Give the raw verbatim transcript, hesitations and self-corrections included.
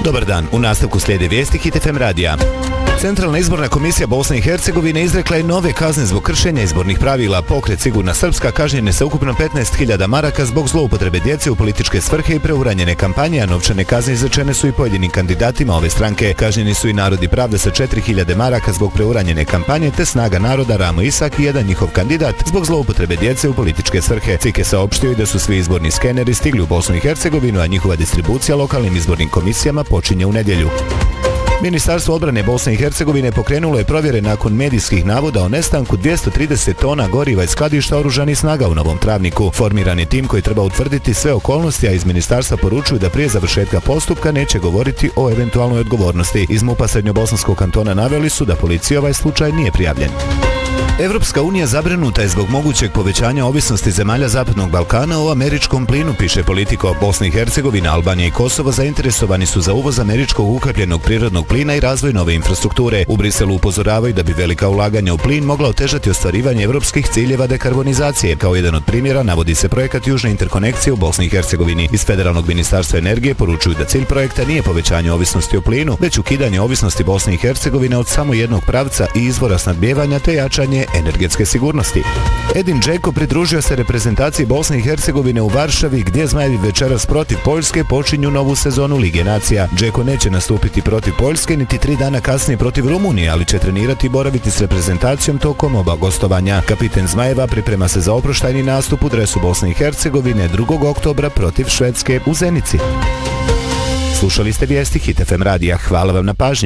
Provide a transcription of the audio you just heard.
Dobar dan, u nastavku slijede vijesti Hit F M radija. Centralna izborna komisija Bosne i Hercegovine izrekla je nove kazne zbog kršenja izbornih pravila. Pokret Sigurna Srpska kažnjen je sa ukupno petnaest hiljada maraka zbog zloupotrebe djece u političke svrhe i preuranjene kampanje, a novčane kazne izrečene su i pojedinim kandidatima ove stranke. Kažnjeni su i Narod i Pravda sa četiri hiljade maraka zbog preuranjene kampanje, te Snaga naroda Ramo Isak i jedan njihov kandidat zbog zloupotrebe djece u političke svrhe. C I K je saopštio i da su svi izborni skeneri stigli u Bosnu i Hercegovinu, a njihova distribucija lokalnim izbornim komisijama počinje u nedjelju. Ministarstvo odbrane Bosne i Hercegovine pokrenulo je provjere nakon medijskih navoda o nestanku dvjesto trideset tona goriva iz skladišta oružanih snaga u Novom Travniku. Formiran je tim koji treba utvrditi sve okolnosti, a iz ministarstva poručuju da prije završetka postupka neće govoriti o eventualnoj odgovornosti. Iz MUP-a Srednjobosanskog kantona naveli su da policiji ovaj slučaj nije prijavljen. Evropska unija zabrinuta je zbog mogućeg povećanja ovisnosti zemalja Zapadnog Balkana o američkom plinu, piše Politico. Bosna i Hercegovina, Albanija i Kosovo zainteresovani su za uvoz američkog ukapljenog prirodnog plina i razvoj nove infrastrukture. U Briselu upozoravaju da bi velika ulaganja u plin mogla otežati ostvarivanje evropskih ciljeva dekarbonizacije. Kao jedan od primjera navodi se projekat Južne interkonekcije u Bosni i Hercegovini. Iz Federalnog ministarstva energije poručuju da cilj projekta nije povećanje ovisnosti o plinu, već ukidanje ovisnosti Bosne i Hercegovine od samo jednog pravca i izvora snabdijevanja te jačanje energetske sigurnosti. Edin Džeko pridružio se reprezentaciji Bosne i Hercegovine u Varšavi, gdje Zmajevi večeras protiv Poljske počinju novu sezonu Lige nacija. Džeko neće nastupiti protiv Poljske niti tri dana kasnije protiv Rumunije, ali će trenirati i boraviti s reprezentacijom tokom oba gostovanja. Kapiten Zmajeva priprema se za oproštajni nastup u dresu Bosne i Hercegovine drugog oktobra protiv Švedske u Zenici. Slušali ste vijesti Hit F M radija. Hvala vam na pažnji.